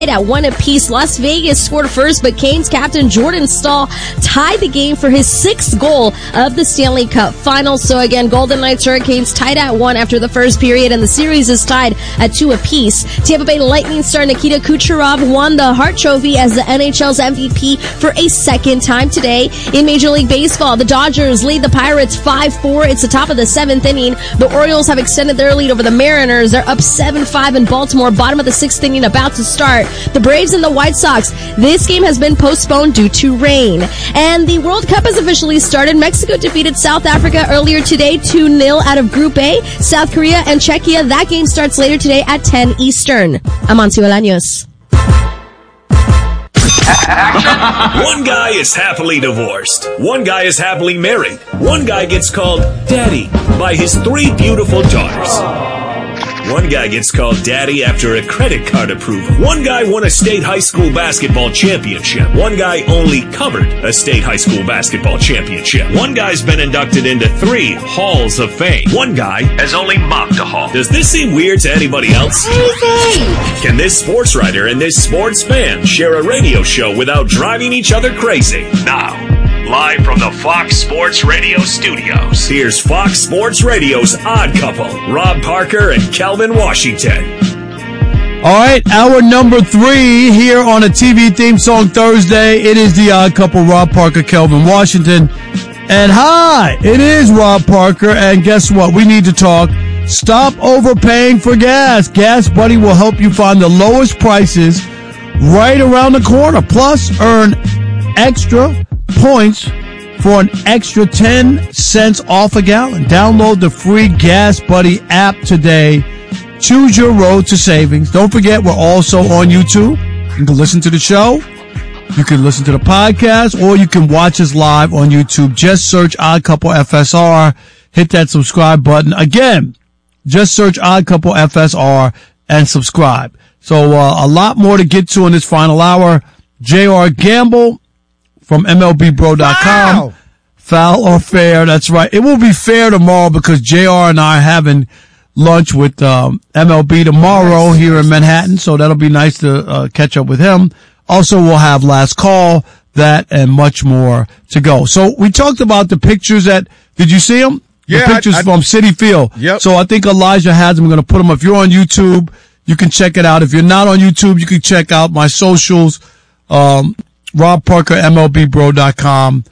At 1 apiece, Las Vegas scored first, but Canes captain Jordan Staal tied the game for his 6th goal of the Stanley Cup Finals. So again, Golden Knights Hurricanes tied at 1 after the first period, and the series is tied at 2 apiece. Tampa Bay Lightning star Nikita Kucherov won the Hart Trophy as the NHL's MVP for a 2nd time today. In Major League Baseball, the Dodgers lead the Pirates 5-4. It's the top of the 7th inning. The Orioles have extended their lead over the Mariners. They're up 7-5 in Baltimore, bottom of the 6th inning, about to start. The Braves and the White Sox. This game has been postponed due to rain. And the World Cup has officially started. Mexico defeated South Africa earlier today 2-0 out of Group A. South Korea and Czechia. That game starts later today at 10 Eastern. Amancio Alaños. One guy is happily divorced. One guy is happily married. One guy gets called Daddy by his 3 beautiful daughters. One guy gets called Daddy after a credit card approval. One guy won a state high school basketball championship. One guy only covered a state high school basketball championship. One guy's been inducted into 3 halls of fame. One guy has only mopped a hall. Does this seem weird to anybody else? Can this sports writer and this sports fan share a radio show without driving each other crazy? Now, live from the Fox Sports Radio studios, here's Fox Sports Radio's Odd Couple, Rob Parker and Kelvin Washington. All right, hour number 3 here on a TV theme song Thursday. It is the Odd Couple, Rob Parker, Kelvin Washington. And hi, it is Rob Parker, and guess what? We need to talk. Stop overpaying for gas. Gas Buddy will help you find the lowest prices right around the corner. Plus, earn extra points for an extra 10 cents off a gallon. Download the free Gas Buddy app today. Choose your road to savings. Don't forget, we're also on YouTube. You can listen to the show. You can listen to the podcast, or you can watch us live on YouTube. Just search Odd Couple FSR. Hit that subscribe button. Again, just search Odd Couple FSR and subscribe. So a lot more to get to in this final hour. J.R. Gamble from MLBBro.com. Wow. Foul or fair? That's right. It will be fair tomorrow because JR and I are having lunch with MLB tomorrow here in Manhattan, so that'll be nice to catch up with him. Also, we'll have last call, that, and much more to go. So we talked about the pictures did you see them? Yeah, the pictures from Citi Field. Yep. So I think Elijah has them. I'm going to put them up. If you're on YouTube, you can check it out. If you're not on YouTube, you can check out my socials. Rob Parker, MLBBro.com,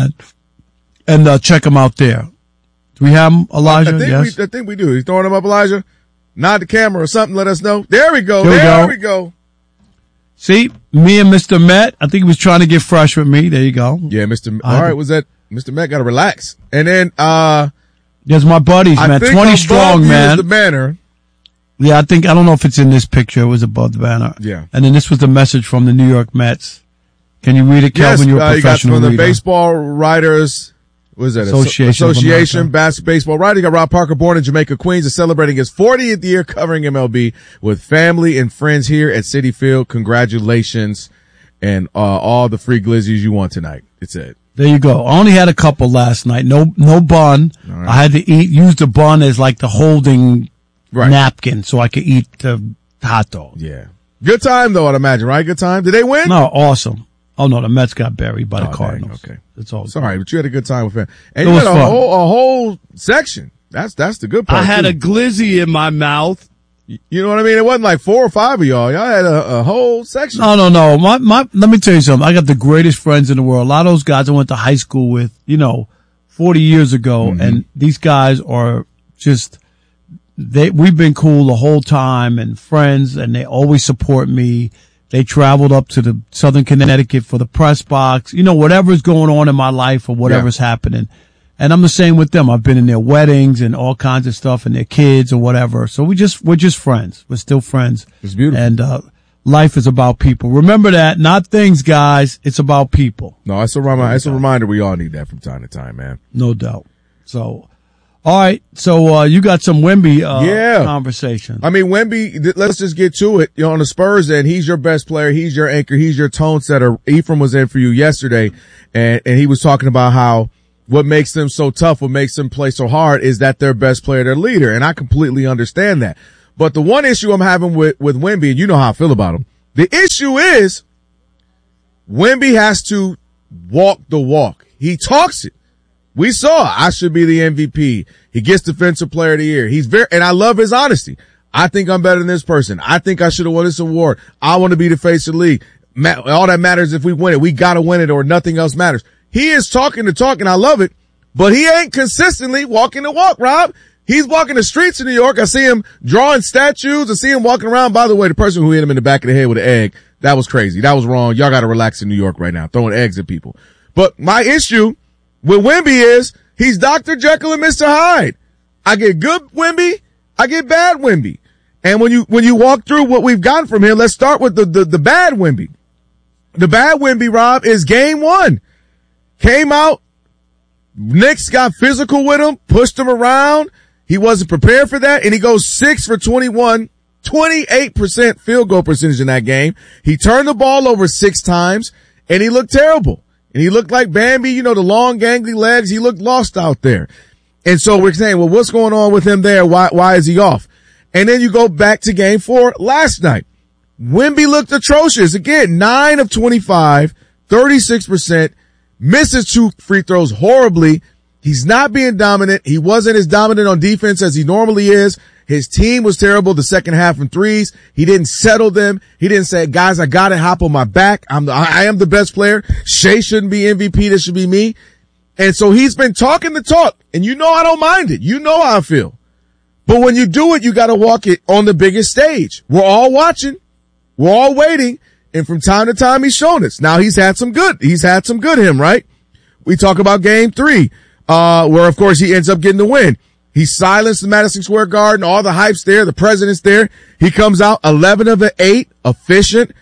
and check them out there. Do we have them, Elijah? I think we do. He's throwing them up, Elijah. Nod the camera or something. Let us know. There we go. There we go. See, me and Mr. Met. I think he was trying to get fresh with me. There you go. Yeah, Mr. All right, was that Mr. Met? Got to relax. And then there's my buddies, man. 20 strong, man. The banner. Yeah, I don't know if it's in this picture. It was above the banner. Yeah. And then this was the message from the New York Mets. Can you read it, Kelvin? Yes, You're a professional you got from the reader. Baseball Writers, what is that? Association Baseball Writer. You got Rob Parker, born in Jamaica, Queens, is celebrating his 40th year covering MLB with family and friends here at Citi Field. Congratulations, and all the free glizzies you want tonight. It's it. There you go. I only had a couple last night. No bun. Right. I had to use the bun as like the holding napkin so I could eat the hot dog. Yeah. Good time though, I'd imagine, right? Good time. Did they win? No, awesome. Oh no, the Mets got buried by the Cardinals. Dang, okay. It's all. It's all right, but you had a good time with them. And you had a whole section. That's the good part. I had a glizzy in my mouth. You know what I mean? It wasn't like 4 or 5 of y'all. Y'all had a whole section. No. Let me tell you something. I got the greatest friends in the world. A lot of those guys I went to high school with, 40 years ago. Mm-hmm. And these guys are just, we've been cool the whole time and friends, and they always support me. They traveled up to the Southern Connecticut for the press box, whatever's going on in my life or whatever's happening. And I'm the same with them. I've been in their weddings and all kinds of stuff and their kids or whatever. So we're just friends. We're still friends. It's beautiful. And, life is about people. Remember that. Not things, guys. It's about people. No, it's a reminder. We all need that from time to time, man. No doubt. So, all right. So, you got some Wemby, conversation. I mean, Wemby, let's just get to it. On the Spurs end, he's your best player. He's your anchor. He's your tone setter. Ephraim was in for you yesterday, and he was talking about how what makes them so tough, what makes them play so hard is that their best player, their leader. And I completely understand that. But the one issue I'm having with Wemby, and you know how I feel about him, The issue is Wemby has to walk the walk. He talks it. We saw I should be the MVP. He gets Defensive Player of the Year. And I love his honesty. I think I'm better than this person. I think I should have won this award. I want to be the face of the league. All that matters if we win it. We got to win it or nothing else matters. He is talking the talk and I love it, but he ain't consistently walking the walk, Rob. He's walking the streets of New York. I see him drawing statues. I see him walking around. By the way, the person who hit him in the back of the head with an egg, that was crazy. That was wrong. Y'all got to relax in New York right now, throwing eggs at people. But my issue with Wemby is he's Dr. Jekyll and Mr. Hyde. I get good Wemby. I get bad Wemby. And when you walk through what we've gotten from him, let's start with the bad Wemby. The bad Wemby, Rob, is game 1. Came out. Knicks got physical with him, pushed him around. He wasn't prepared for that, and he goes 6 for 21, 28% field goal percentage in that game. He turned the ball over 6 times, and he looked terrible. And he looked like Bambi, the long gangly legs. He looked lost out there. And so we're saying, well, what's going on with him there? Why is he off? And then you go back to game 4 last night. Wemby looked atrocious. Again, 9 of 25, 36%, misses 2 free throws horribly. He's not being dominant. He wasn't as dominant on defense as he normally is. His team was terrible the second half from threes. He didn't settle them. He didn't say, guys, I got it. Hop on my back. I am the best player. Shea shouldn't be MVP. This should be me. And so he's been talking the talk. And I don't mind it. You know how I feel. But when you do it, you got to walk it on the biggest stage. We're all watching. We're all waiting. And from time to time, he's shown us. Now he's had some good him, right? We talk about game 3. Where of course he ends up getting the win. He silenced the Madison Square Garden, all the hype's there, the president's there. He comes out 11 of 8, efficient,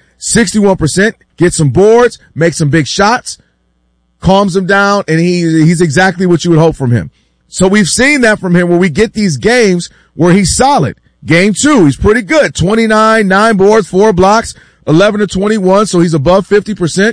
61%, gets some boards, makes some big shots, calms him down, and he's exactly what you would hope from him. So we've seen that from him where we get these games where he's solid. Game 2, he's pretty good. 29, 9 boards, 4 blocks, 11 to 21, so he's above 50%.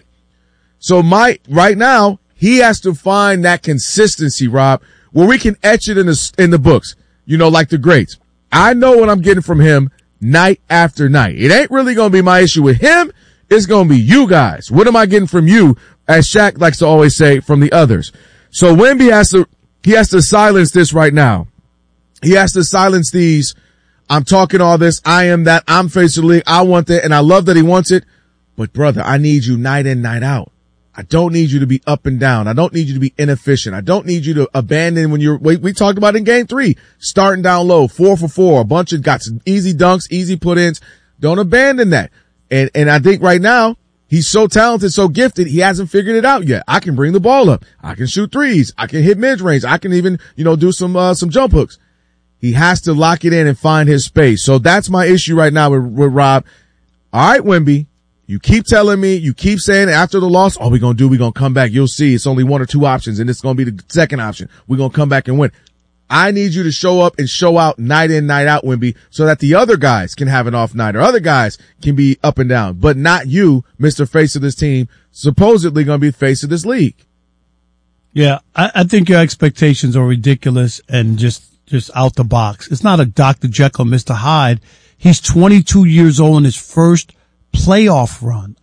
So right now, he has to find that consistency, Rob, where we can etch it in the books, like the greats. I know what I'm getting from him night after night. It ain't really going to be my issue with him. It's going to be you guys. What am I getting from you, as Shaq likes to always say, from the others? So Wemby has to silence this right now. He has to silence these. I'm talking all this. I am that. I'm face of the league. I want that. And I love that he wants it. But brother, I need you night in, night out. I don't need you to be up and down. I don't need you to be inefficient. I don't need you to abandon when we talked about in game 3, starting down low, 4 for 4, a bunch of got some easy dunks, easy put-ins. Don't abandon that. And I think right now, he's so talented, so gifted, he hasn't figured it out yet. I can bring the ball up. I can shoot threes. I can hit mid-range. I can even, do some jump hooks. He has to lock it in and find his space. So that's my issue right now with Rob. All right, Wemby. You keep telling me, you keep saying after the loss, we're going to come back. You'll see it's only 1 or 2 options and it's going to be the second option. We're going to come back and win. I need you to show up and show out night in, night out, Wemby, so that the other guys can have an off night or other guys can be up and down, but not you, Mr. Face of this team, supposedly going to be face of this league. Yeah, I think your expectations are ridiculous and just out the box. It's not a Dr. Jekyll, Mr. Hyde. He's 22 years old in his first playoff run.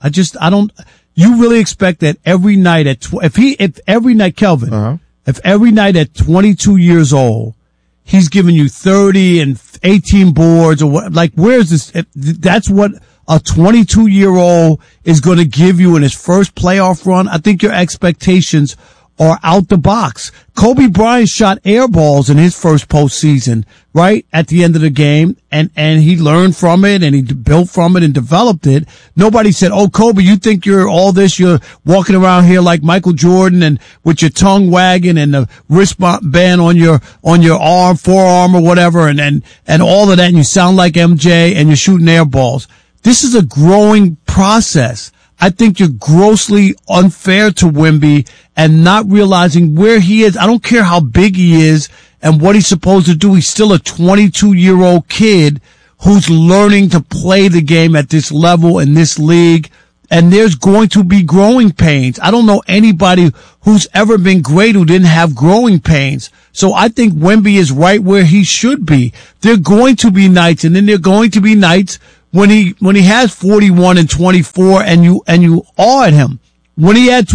You really expect that every night if every night, Kelvin, if every night at 22 years old, he's giving you 30 and 18 boards or what, where's this? That's what a 22-year-old is going to give you in his first playoff run. I think your expectations are out the box. Kobe Bryant shot air balls in his first postseason, right at the end of the game, and he learned from it and he built from it and developed it. Nobody said, "Oh, Kobe, you think you're all this? You're walking around here like Michael Jordan and with your tongue wagging and the wristband on your arm, forearm or whatever, and all of that, and you sound like MJ and you're shooting air balls." This is a growing process. I think you're grossly unfair to Wemby and not realizing where he is. I don't care how big he is and what he's supposed to do. He's still a 22-year-old kid who's learning to play the game at this level in this league. And there's going to be growing pains. I don't know anybody who's ever been great who didn't have growing pains. So I think Wemby is right where he should be. There are going to be nights, and then there are going to be nights when he has 41 and 24 and you awe at him. When he had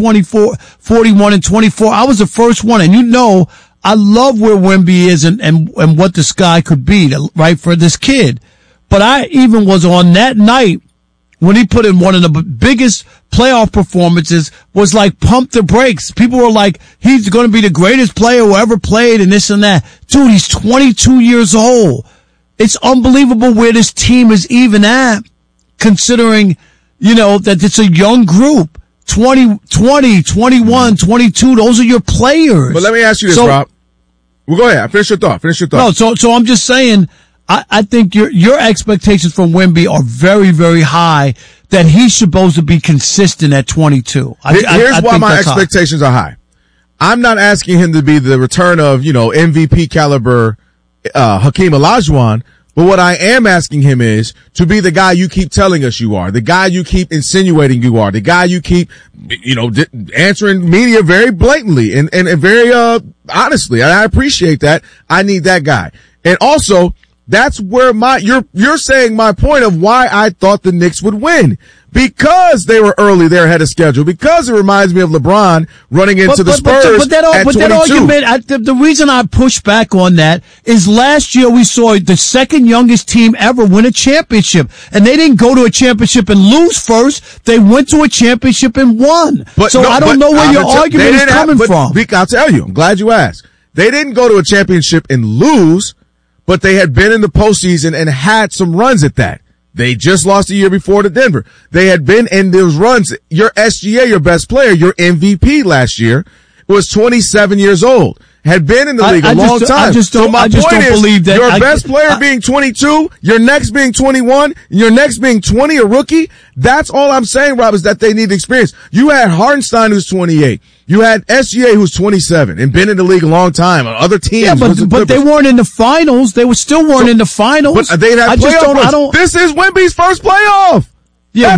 41 and 24, I was the first one. And I love where Wemby is and what the sky could be, right, for this kid. But I even was on that night when he put in one of the biggest playoff performances, was like, pump the brakes. People were like, he's going to be the greatest player who ever played and this and that. Dude, he's 22 years old. It's unbelievable where this team is even at, considering, that it's a young group. 20, 21, 22, those are your players. But let me ask you this, Rob. Well, go ahead. Finish your thought. No, so I'm just saying, I think your expectations from Wemby are very, very high, that he's supposed to be consistent at 22. Here's why my expectations are high. I'm not asking him to be the return of, MVP caliber, Hakeem Olajuwon. But what I am asking him is to be the guy you keep telling us you are, the guy you keep insinuating you are, the guy you keep, answering media very blatantly and very, honestly. And I appreciate that. I need that guy. And also, that's where you're saying my point of why I thought the Knicks would win. Because they were early, they're ahead of schedule. Because it reminds me of LeBron running into the Spurs at 22. That argument, the reason I push back on that is last year we saw the second youngest team ever win a championship. And they didn't go to a championship and lose first. They went to a championship and won. I don't know where your argument is coming from. I'll tell you, I'm glad you asked. They didn't go to a championship and lose, but they had been in the postseason and had some runs at that. They just lost the year before to Denver. They had been in those runs. Your SGA, your best player, your MVP last year, was 27 years old. Had been in the league a long time. My point is, believe that your best player being 22, your next being 21, your next being 20, a rookie. That's all I'm saying, Rob, is that they need experience. You had Hartenstein, who's 28. You had SGA, who's 27 and been in the league a long time. Other teams. Yeah, but they weren't in the finals. They weren't in the finals. But they had playoff. This is Wemby's first playoff. Yeah,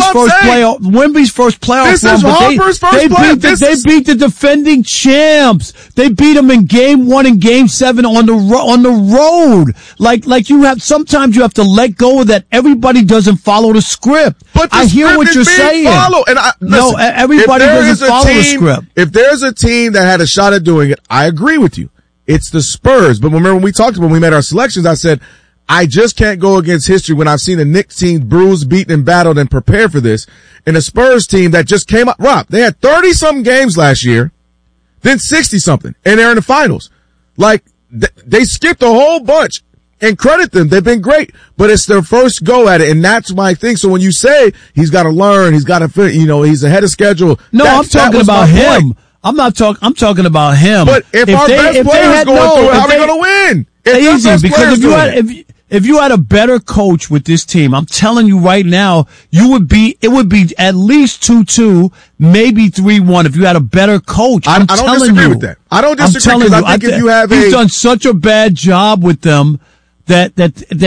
Wemby's first playoff. This is Harper's first playoff. They beat the defending champs. They beat them in game 1 and game 7 on the road. Like sometimes you have to let go of that. Everybody doesn't follow the script. But I hear what you're saying. Everybody doesn't follow the script. If there's a team that had a shot at doing it, I agree with you. It's the Spurs. But remember when we talked about when we made our selections, I said, I just can't go against history when I've seen a Knicks team bruised, beaten, and battled and prepare for this. And a Spurs team that just came up. Rob, they had 30-something games last year, then 60-something, and they're in the finals. Like, they skipped a whole bunch. And credit them. They've been great. But it's their first go at it, and that's my thing. So when you say he's got to learn, he's got to fit, he's ahead of schedule. No, I'm talking about him. I'm talking about him. But if our best player's going through it, how are we going to win? Easy, because if you had a better coach with this team, I'm telling you right now, it would be at least 2-2, maybe 3-1 if you had a better coach. I don't disagree with that. I don't disagree because I think if you have he's done such a bad job with them that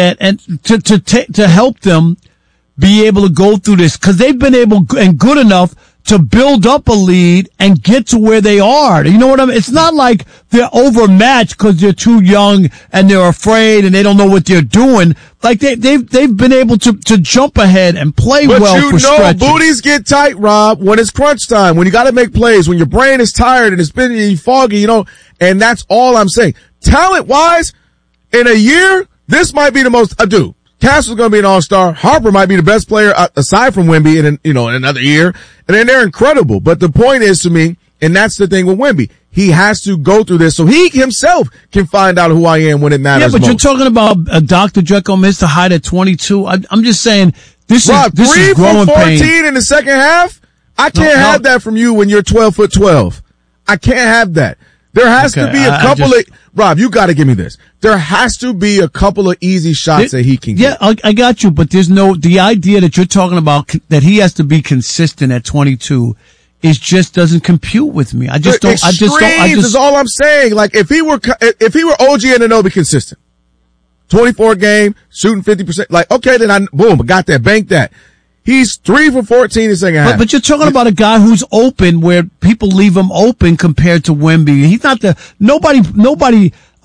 to help them be able to go through this, because they've been able and good enough to build up a lead and get to where they are. You know what I mean? It's not like they're overmatched because they're too young and they're afraid and they don't know what they're doing. Like they've been able to jump ahead and play well for stretches. Booties get tight, Rob, when it's crunch time, when you got to make plays, when your brain is tired and it's been foggy, and that's all I'm saying. Talent wise, in a year, this might be the most ado. Castle's going to be an all-star. Harper might be the best player aside from Wemby in another year. And then they're incredible. But the point is to me, and that's the thing with Wemby, he has to go through this so he himself can find out who I am when it matters most. Yeah, but you're talking about Dr. Jekyll, Mr. Hyde at 22. I'm just saying this is growing 3 for 14 pain. in the second half? I can't have that from you when you're 12'12". I can't have that. There has to be a couple of, Rob, you got to give me this. There has to be a couple of easy shots that he can get. Yeah, I got you, but the idea that you're talking about that he has to be consistent at 22 just doesn't compute with me. I just don't. Is all I'm saying. Like if he were OG Anunoby consistent, 24 game, shooting 50%, like okay, then I got that, banked that. He's 3 for 14 in the second half. But you're talking about a guy who's open where people leave him open compared to Wemby. He's not nobody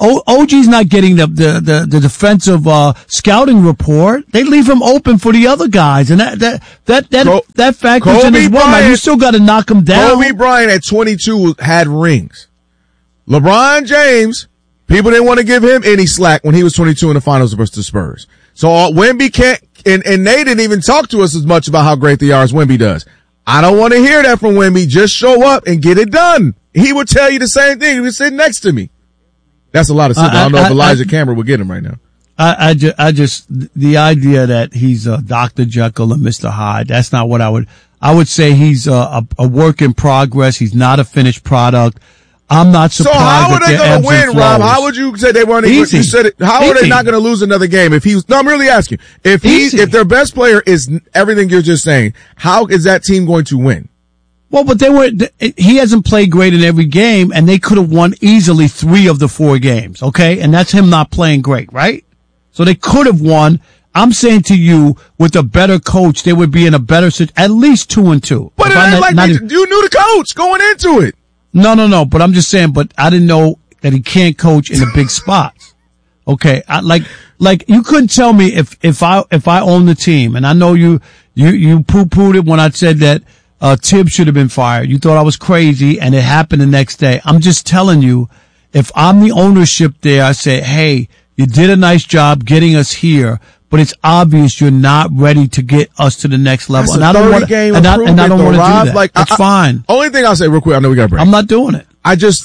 OG's not getting the defensive scouting report. They leave him open for the other guys, and that factors in as well. Now, you still got to knock him down. Kobe Bryant at 22 had rings. LeBron James, people didn't want to give him any slack when he was 22 in the finals versus the Spurs. So Wemby can't, and they didn't even talk to us as much about how great they are as Wemby does. I don't want to hear that from Wemby. Just show up and get it done. He would tell you the same thing. He was sitting next to me. That's a lot of simple. I don't know if Elijah Cameron would get him right now. I just, the idea that he's Dr. Jekyll and Mr. Hyde, that's not what I would say he's a work in progress. He's not a finished product. I'm not surprised. So how are they going to win, Rob? How would you say they weren't? You said it. How are they not going to lose another game if he's? No, I'm really asking. If their best player is everything you're just saying, how is that team going to win? Well, but he hasn't played great in every game, and they could have won easily 3 of the 4 games. Okay, and that's him not playing great, right? So they could have won. I'm saying to you, with a better coach, they would be in a better situation, at least 2-2. But it ain't like you knew the coach going into it. No. But I'm just saying, but I didn't know that he can't coach in the big spots. Okay. Like you couldn't tell me if I own the team, and I know you poo-pooed it when I said that, Tibbs should have been fired. You thought I was crazy, and it happened the next day. I'm just telling you, if I'm the ownership there, I say, hey, you did a nice job getting us here, but it's obvious you're not ready to get us to the next level. That's and I don't want to do that. Like, it's fine. Only thing I'll say real quick, I know we got a break. I'm not doing it.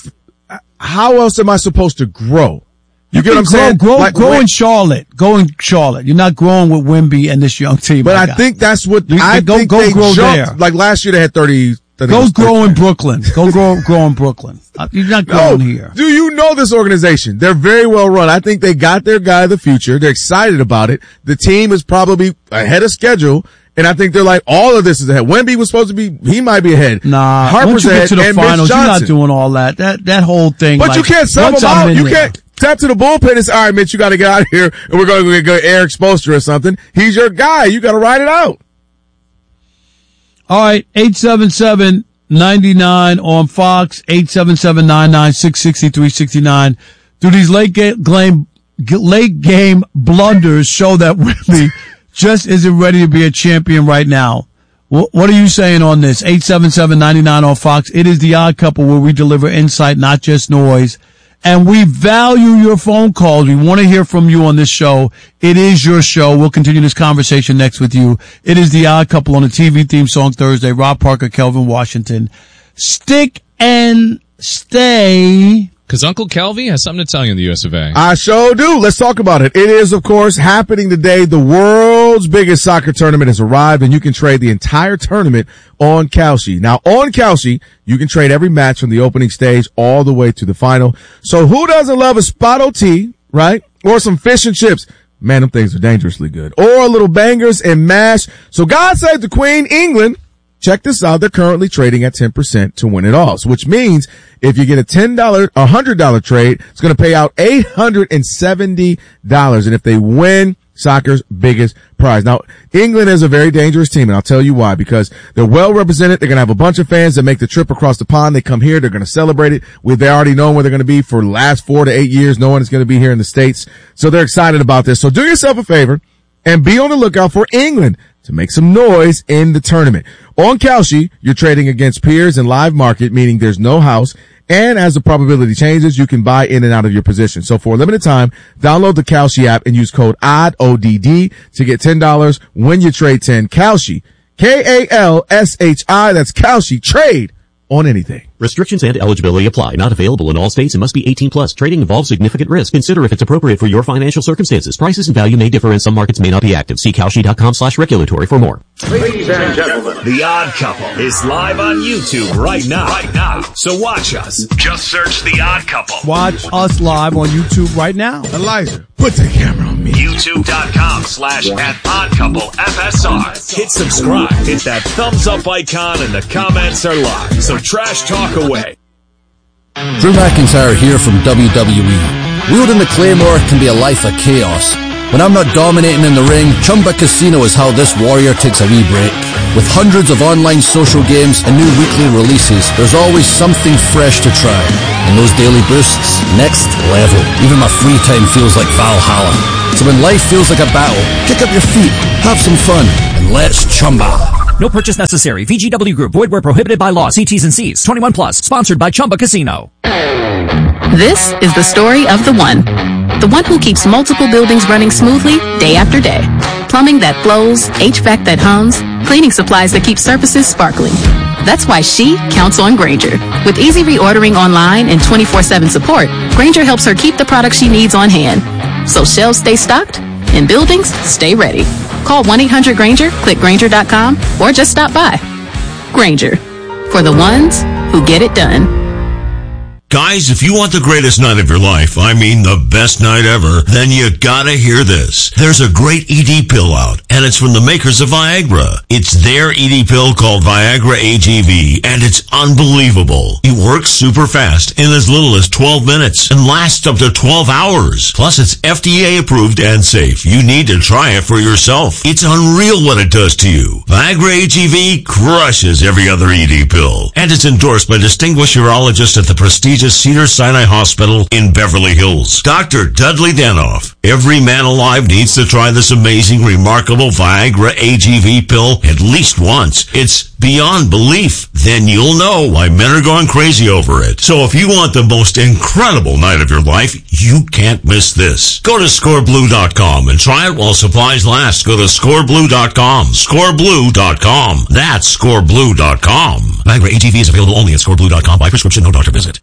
How else am I supposed to grow? You get what I'm saying? Grow in Charlotte. Go in Charlotte. You're not growing with Wemby and this young team. But I think that's what I think they grow jumped. There. Like last year they had 30. Go grow in Brooklyn. Go grow in Brooklyn. You're not growing here. Do you know this organization? They're very well run. I think they got their guy of the future. They're excited about it. The team is probably ahead of schedule. And I think they're like, all of this is ahead. Wemby was supposed to be, he might be ahead. Nah, Harper's once you get to the ahead, finals, you're not doing all that. That whole thing. But you can't sub them out. You can't tap to the bullpen and say, all right, Mitch, you got to get out of here, and we're going to go Eric Spoelstra or something. He's your guy. You got to ride it out. All right, 877-99 on Fox, 877-99-663-69. Do these late game blunders show that Wemby just isn't ready to be a champion right now? What are you saying on this? 877-99 on Fox. It is the Odd Couple, where we deliver insight, not just noise. And we value your phone calls. We want to hear from you on this show. It is your show. We'll continue this conversation next with you. It is the Odd Couple on the TV theme song Thursday. Rob Parker, Kelvin Washington. Stick and stay. Because Uncle Kelvy has something to tell you in the US of A. I sure do. Let's talk about it. It is, of course, happening today. The world's biggest soccer tournament has arrived, and you can trade the entire tournament on Kalshi. Now, on Kalshi, you can trade every match from the opening stage all the way to the final. So who doesn't love a spot OT, right? Or some fish and chips? Man, them things are dangerously good. Or a little bangers and mash. So God save the Queen, England. Check this out. They're currently trading at 10% to win it all. So which means if you get a $100 trade, it's going to pay out $870. And if they win, soccer's biggest prize. Now, England is a very dangerous team, and I'll tell you why. Because they're well represented. They're going to have a bunch of fans that make the trip across the pond. They come here. They're going to celebrate it. They already know where they're going to be for the last 4 to 8 years. No one is going to be here in the States. So they're excited about this. So do yourself a favor and be on the lookout for England to make some noise in the tournament. On Kalshi, you're trading against peers in live market, meaning there's no house. And as the probability changes, you can buy in and out of your position. So for a limited time, download the Kalshi app and use code ODD to get $10 when you trade 10. Kalshi, Kalshi. That's Kalshi. Trade on anything. Restrictions and eligibility apply. Not available in all states and must be 18 plus. Trading involves significant risk. Consider if it's appropriate for your financial circumstances. Prices and value may differ and some markets may not be active. See Kalshi.com/regulatory for more. Ladies and gentlemen, The Odd Couple is live on YouTube right now. So watch us. Just search The Odd Couple. Watch us live on YouTube right now. Elijah, put the camera on me. YouTube.com/@OddCoupleFSR. Hit subscribe. Hit that thumbs up icon and the comments are live. So trash talk away. Drew McIntyre here from WWE. Wielding the Claymore can be a life of chaos. When I'm not dominating in the ring, Chumba Casino is how this warrior takes a wee break. With hundreds of online social games and new weekly releases, there's always something fresh to try. And those daily boosts, next level. Even my free time feels like Valhalla. So when life feels like a battle, kick up your feet, have some fun, and let's chumba. No purchase necessary. VGW Group. Void where prohibited by law. See T's and C's. 21 plus. Sponsored by Chumba Casino. This is the story of the one. The one who keeps multiple buildings running smoothly day after day. Plumbing that flows, HVAC that hums, cleaning supplies that keep surfaces sparkling. That's why she counts on Grainger. With easy reordering online and 24/7 support, Grainger helps her keep the products she needs on hand. So shelves stay stocked and buildings stay ready. Call 1-800-GRAINGER, click Grainger.com, or just stop by. Grainger, for the ones who get it done. Guys, if you want the greatest night of your life, I mean the best night ever, then you gotta hear this. There's a great ED pill out, and it's from the makers of Viagra. It's their ED pill called Viagra AGV, and it's unbelievable. It works super fast in as little as 12 minutes and lasts up to 12 hours. Plus, it's FDA approved and safe. You need to try it for yourself. It's unreal what it does to you. Viagra AGV crushes every other ED pill, and it's endorsed by distinguished urologists at the prestigious Cedars-Sinai Hospital in Beverly Hills. Dr. Dudley Danoff. Every man alive needs to try this amazing, remarkable Viagra AGV pill at least once. It's beyond belief. Then you'll know why men are going crazy over it. So if you want the most incredible night of your life, you can't miss this. Go to scoreblue.com and try it while supplies last. Go to scoreblue.com. Scoreblue.com. That's scoreblue.com. Viagra AGV is available only at scoreblue.com by prescription, no doctor visit.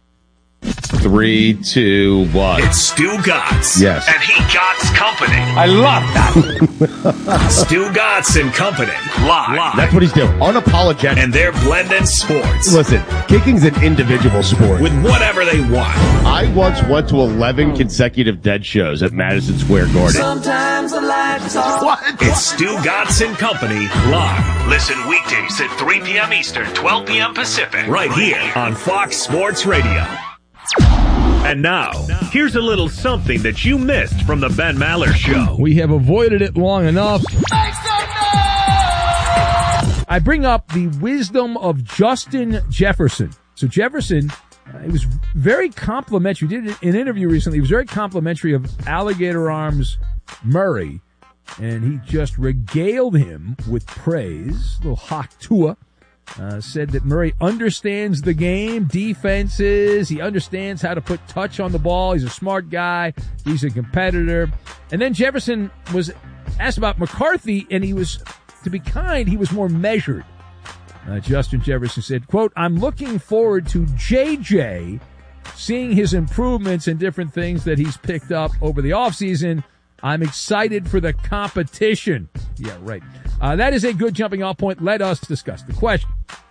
3, 2, 1. It's Stu Gotts. Yes. And he Gotts Company. I love that. Stu Gotts and Company. Live. That's what he's doing. Unapologetic. And they're blending sports. Listen, kicking's an individual sport. With whatever they want. I once went to 11 consecutive dead shows at Madison Square Garden. Sometimes the lights off. What? It's Stu Gotts and Company. Live. Listen weekdays at 3 p.m. Eastern, 12 p.m. Pacific. Right here on Fox Sports Radio. And now, here's a little something that you missed from the Ben Maller Show. We have avoided it long enough. I bring up the wisdom of Justin Jefferson. So Jefferson, he was very complimentary. He did an interview recently. He was very complimentary of Alligator Arms Murray, and he just regaled him with praise. A little hot Tua. Said that Murray understands the game, defenses. He understands how to put touch on the ball. He's a smart guy. He's a competitor. And then Jefferson was asked about McCarthy, and he was, to be kind, he was more measured. Justin Jefferson said, quote, "I'm looking forward to JJ seeing his improvements and different things that he's picked up over the offseason. I'm excited for the competition." Yeah, right. That is a good jumping off point. Let us discuss the question.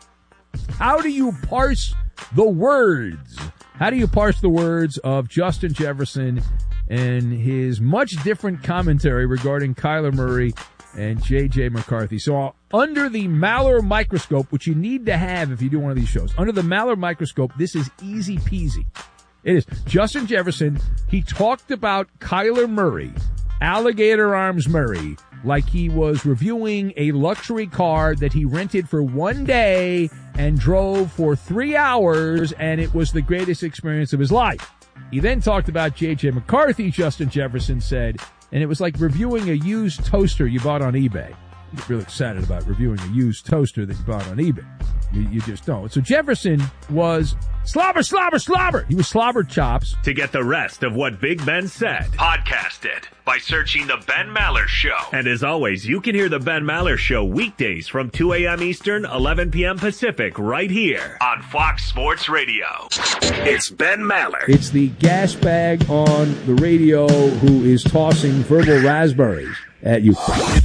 How do you parse the words? How do you parse the words of Justin Jefferson and his much different commentary regarding Kyler Murray and J.J. McCarthy? So under the Maller microscope, which you need to have if you do one of these shows, under the Maller microscope, this is easy peasy. It is. Justin Jefferson, he talked about Kyler Murray, Alligator Arms Murray, like he was reviewing a luxury car that he rented for one day and drove for 3 hours, and it was the greatest experience of his life. He then talked about J.J. McCarthy, Justin Jefferson said, and it was like reviewing a used toaster you bought on eBay. You get really excited about reviewing a used toaster that you bought on eBay. You just don't. So Jefferson was slobber, slobber, slobber. He was slobber chops. To get the rest of what Big Ben said, podcast it by searching The Ben Maller Show. And as always, you can hear The Ben Maller Show weekdays from 2 a.m. Eastern, 11 p.m. Pacific, right here on Fox Sports Radio. It's Ben Maller. It's the gas bag on the radio who is tossing verbal raspberries at you.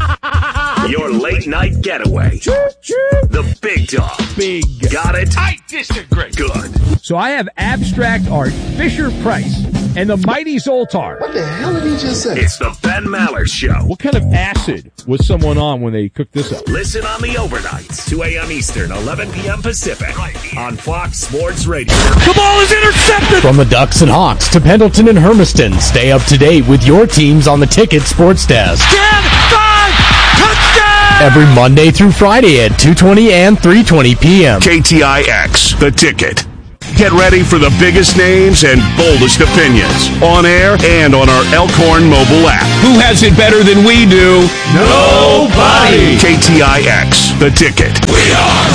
Your late night getaway. The big dog. Big. Got it? I disagree. Good. So I have abstract art, Fisher-Price, and the mighty Zoltar. What the hell did he just say? It's the Ben Maller Show. What kind of acid was someone on when they cooked this up? Listen on the overnights, 2 a.m. Eastern, 11 p.m. Pacific, on Fox Sports Radio. The ball is intercepted! From the Ducks and Hawks to Pendleton and Hermiston, stay up to date with your teams on the Ticket Sports Desk. 10, 5, touchdown! Every Monday through Friday at 2:20 and 3:20 p.m. KTIX, The Ticket. Get ready for the biggest names and boldest opinions on air and on our Elkhorn mobile app. Who has it better than we do? Nobody! KTIX, The Ticket. We are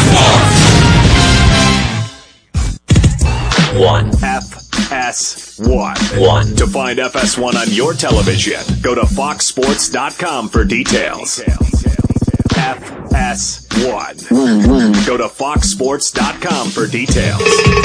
One. FS1. To find FS1 on your television, go to foxsports.com for details. FS1. Go to foxsports.com for details.